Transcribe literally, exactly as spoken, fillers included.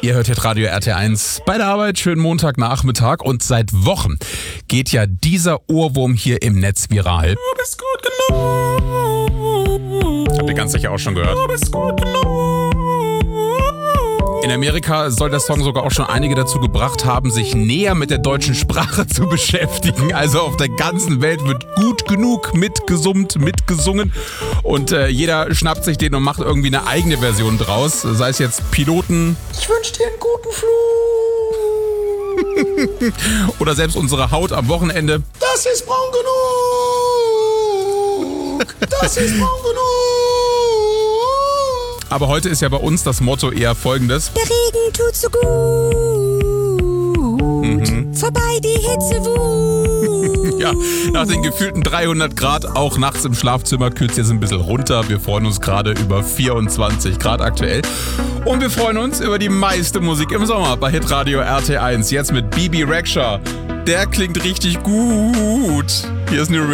Ihr hört jetzt Radio R T eins bei der Arbeit, schönen Montagnachmittag, und seit Wochen geht ja dieser Ohrwurm hier im Netz viral. Du bist gut genug. Habt ihr ganz sicher auch schon gehört. Du bist gut genug. In Amerika soll der Song sogar auch schon einige dazu gebracht haben, sich näher mit der deutschen Sprache zu beschäftigen. Also auf der ganzen Welt wird gut genug mitgesummt, mitgesungen. Und äh, jeder schnappt sich den und macht irgendwie eine eigene Version draus. Sei es jetzt Piloten. Ich wünsche dir einen guten Flug. Oder selbst unsere Haut am Wochenende. Das ist braun genug. Das ist braun genug. Aber heute ist ja bei uns das Motto eher folgendes. Der Regen tut so gut. Mhm. Vorbei die Hitzewut. Ja, nach den gefühlten dreihundert Grad, auch nachts im Schlafzimmer, kühlt es jetzt ein bisschen runter. Wir freuen uns gerade über vierundzwanzig Grad aktuell. Und wir freuen uns über die meiste Musik im Sommer bei Hitradio R T eins. Jetzt mit Bibi Rexha. Der klingt richtig gut. Hier ist New